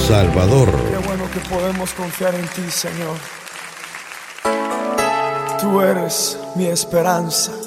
Salvador. Qué bueno que podemos confiar en ti, Señor. Tú eres mi esperanza.